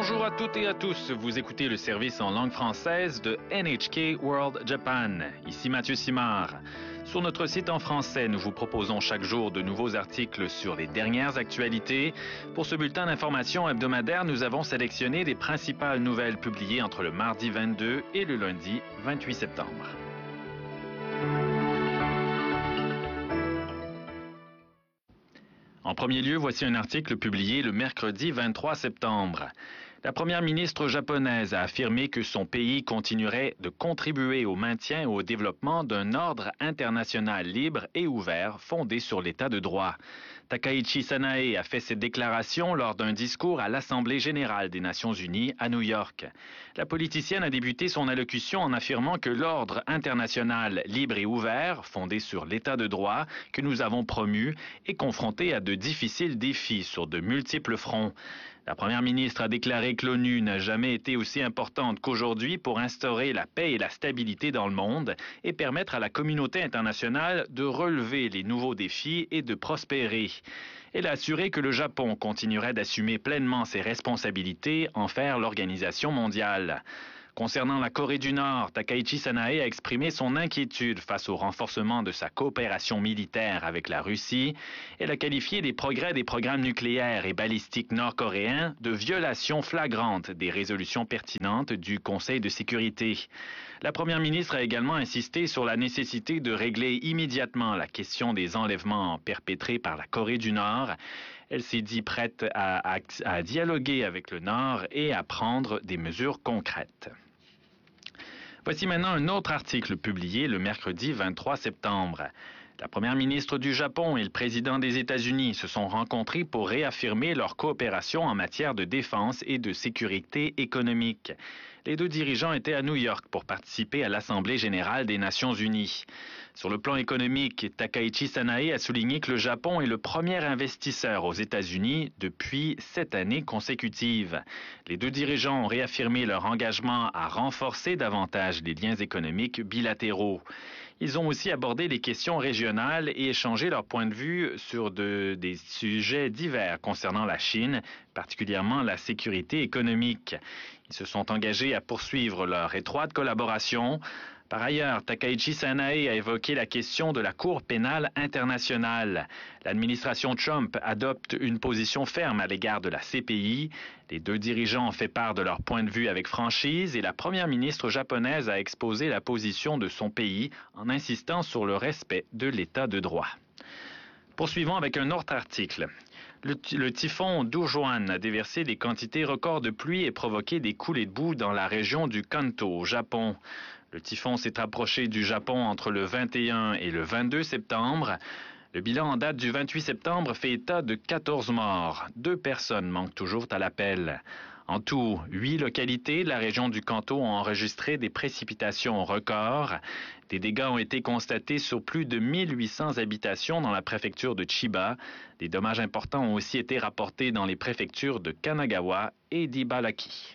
Bonjour à toutes et à tous, vous écoutez le service en langue française de NHK World Japan. Ici Mathieu Simard. Sur notre site en français, nous vous proposons chaque jour de nouveaux articles sur les dernières actualités. Pour ce bulletin d'information hebdomadaire, nous avons sélectionné les principales nouvelles publiées entre le mardi 22 et le lundi 28 septembre. En premier lieu, voici un article publié le mercredi 23 septembre. La première ministre japonaise a affirmé que son pays continuerait de contribuer au maintien et au développement d'un ordre international libre et ouvert fondé sur l'état de droit. Takaichi Sanae a fait cette déclaration lors d'un discours à l'Assemblée générale des Nations unies à New York. La politicienne a débuté son allocution en affirmant que l'ordre international libre et ouvert, fondé sur l'état de droit, que nous avons promu, est confronté à de difficiles défis sur de multiples fronts. La première ministre a déclaré que l'ONU n'a jamais été aussi importante qu'aujourd'hui pour instaurer la paix et la stabilité dans le monde et permettre à la communauté internationale de relever les nouveaux défis et de prospérer. Elle a assuré que le Japon continuerait d'assumer pleinement ses responsabilités envers l'organisation mondiale. Concernant la Corée du Nord, Takaichi Sanae a exprimé son inquiétude face au renforcement de sa coopération militaire avec la Russie. Elle a qualifié les progrès des programmes nucléaires et balistiques nord-coréens de violations flagrantes des résolutions pertinentes du Conseil de sécurité. La première ministre a également insisté sur la nécessité de régler immédiatement la question des enlèvements perpétrés par la Corée du Nord. Elle s'est dit prête à dialoguer avec le Nord et à prendre des mesures concrètes. Voici maintenant un autre article publié le mercredi 23 septembre. La première ministre du Japon et le président des États-Unis se sont rencontrés pour réaffirmer leur coopération en matière de défense et de sécurité économique. Les deux dirigeants étaient à New York pour participer à l'Assemblée générale des Nations unies. Sur le plan économique, Takaichi Sanae a souligné que le Japon est le premier investisseur aux États-Unis depuis 7 années consécutives. Les deux dirigeants ont réaffirmé leur engagement à renforcer davantage les liens économiques bilatéraux. Ils ont aussi abordé les questions régionales et échangé leurs points de vue sur des sujets divers concernant la Chine, particulièrement la sécurité économique. Ils se sont engagés à poursuivre leur étroite collaboration. Par ailleurs, Takaichi Sanae a évoqué la question de la Cour pénale internationale. L'administration Trump adopte une position ferme à l'égard de la CPI. Les deux dirigeants ont fait part de leur point de vue avec franchise et la première ministre japonaise a exposé la position de son pays en insistant sur le respect de l'état de droit. Poursuivons avec un autre article. Le typhon Dujuan a déversé des quantités records de pluie et provoqué des coulées de boue dans la région du Kanto, au Japon. Le typhon s'est approché du Japon entre le 21 et le 22 septembre. Le bilan en date du 28 septembre fait état de 14 morts. 2 personnes manquent toujours à l'appel. En tout, 8 localités de la région du Kanto ont enregistré des précipitations records. Des dégâts ont été constatés sur plus de 1800 habitations dans la préfecture de Chiba. Des dommages importants ont aussi été rapportés dans les préfectures de Kanagawa et d'Ibaraki.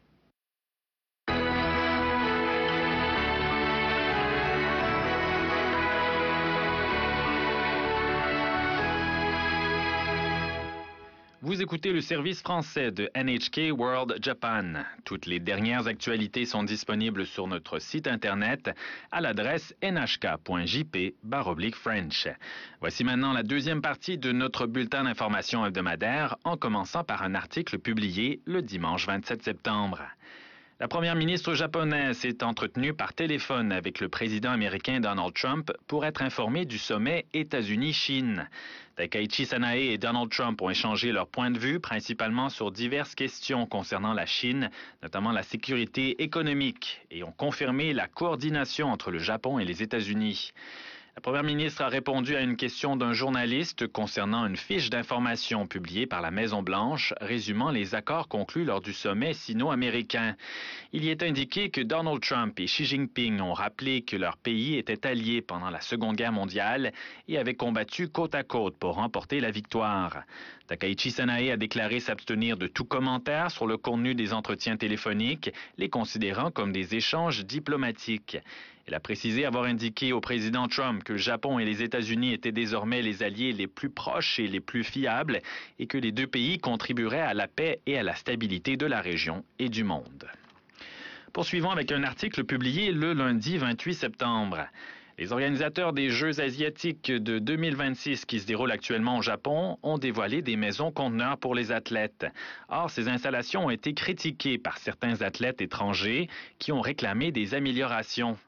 Vous écoutez le service français de NHK World Japan. Toutes les dernières actualités sont disponibles sur notre site internet à l'adresse nhk.jp/French. Voici maintenant la deuxième partie de notre bulletin d'information hebdomadaire, en commençant par un article publié le dimanche 27 septembre. La première ministre japonaise s'est entretenue par téléphone avec le président américain Donald Trump pour être informée du sommet États-Unis-Chine. Takaichi Sanae et Donald Trump ont échangé leurs points de vue principalement sur diverses questions concernant la Chine, notamment la sécurité économique, et ont confirmé la coordination entre le Japon et les États-Unis. La première ministre a répondu à une question d'un journaliste concernant une fiche d'information publiée par la Maison-Blanche résumant les accords conclus lors du sommet sino-américain. Il y est indiqué que Donald Trump et Xi Jinping ont rappelé que leurs pays étaient alliés pendant la Seconde Guerre mondiale et avaient combattu côte à côte pour remporter la victoire. Takaichi Sanae a déclaré s'abstenir de tout commentaire sur le contenu des entretiens téléphoniques, les considérant comme des échanges diplomatiques. Elle a précisé avoir indiqué au président Trump que le Japon et les États-Unis étaient désormais les alliés les plus proches et les plus fiables et que les deux pays contribueraient à la paix et à la stabilité de la région et du monde. Poursuivons avec un article publié le lundi 28 septembre. Les organisateurs des Jeux asiatiques de 2026 qui se déroulent actuellement au Japon ont dévoilé des maisons conteneurs pour les athlètes. Or, ces installations ont été critiquées par certains athlètes étrangers qui ont réclamé des améliorations.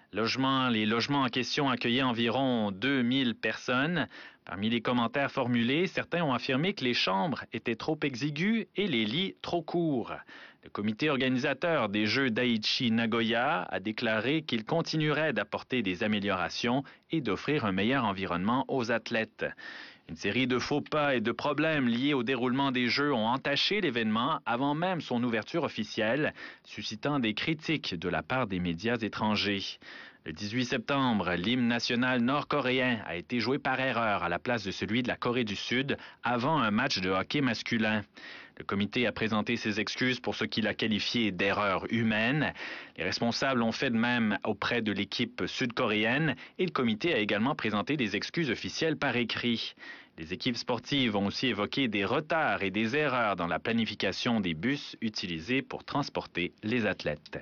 Les logements en question accueillaient environ 2000 personnes. Parmi les commentaires formulés, certains ont affirmé que les chambres étaient trop exiguës et les lits trop courts. Le comité organisateur des Jeux d'Aichi Nagoya a déclaré qu'il continuerait d'apporter des améliorations et d'offrir un meilleur environnement aux athlètes. Une série de faux pas et de problèmes liés au déroulement des Jeux ont entaché l'événement avant même son ouverture officielle, suscitant des critiques de la part des médias étrangers. Le 18 septembre, l'hymne national nord-coréen a été joué par erreur à la place de celui de la Corée du Sud avant un match de hockey masculin. Le comité a présenté ses excuses pour ce qu'il a qualifié d'erreur humaine. Les responsables ont fait de même auprès de l'équipe sud-coréenne et le comité a également présenté des excuses officielles par écrit. Les équipes sportives ont aussi évoqué des retards et des erreurs dans la planification des bus utilisés pour transporter les athlètes.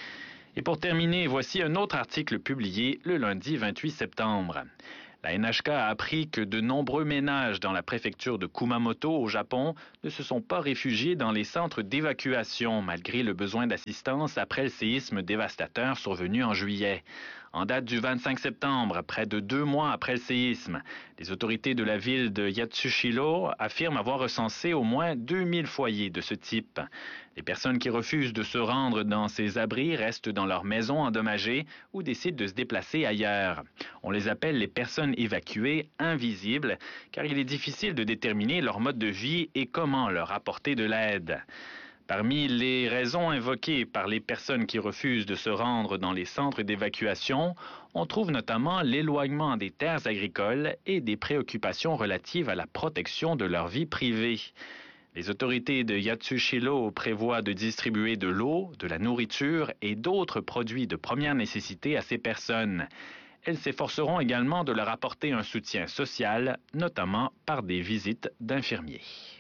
Et pour terminer, voici un autre article publié le lundi 28 septembre. La NHK a appris que de nombreux ménages dans la préfecture de Kumamoto, au Japon, ne se sont pas réfugiés dans les centres d'évacuation, malgré le besoin d'assistance après le séisme dévastateur survenu en juillet. En date du 25 septembre, près de 2 mois après le séisme, les autorités de la ville de Yatsushiro affirment avoir recensé au moins 2000 foyers de ce type. Les personnes qui refusent de se rendre dans ces abris restent dans leur maison endommagée ou décident de se déplacer ailleurs. On les appelle les personnes évacuées invisibles, car il est difficile de déterminer leur mode de vie et comment leur apporter de l'aide. Parmi les raisons invoquées par les personnes qui refusent de se rendre dans les centres d'évacuation, on trouve notamment l'éloignement des terres agricoles et des préoccupations relatives à la protection de leur vie privée. Les autorités de Yatsushiro prévoient de distribuer de l'eau, de la nourriture et d'autres produits de première nécessité à ces personnes. Elles s'efforceront également de leur apporter un soutien social, notamment par des visites d'infirmiers.